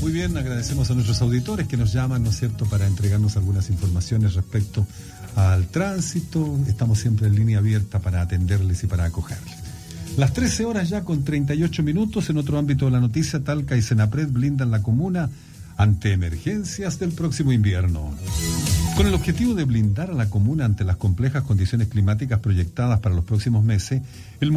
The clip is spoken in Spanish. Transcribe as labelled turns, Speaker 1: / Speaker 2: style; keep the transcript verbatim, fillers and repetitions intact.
Speaker 1: Muy bien, agradecemos a nuestros auditores que nos llaman, ¿no es cierto?, para entregarnos algunas informaciones respecto al tránsito. Estamos siempre en línea abierta para atenderles y para acogerles. Las trece horas ya con treinta y ocho minutos. En otro ámbito de la noticia, Talca y Senapred blindan la comuna ante emergencias del próximo invierno. Con el objetivo de blindar a la comuna ante las complejas condiciones climáticas proyectadas para los próximos meses, el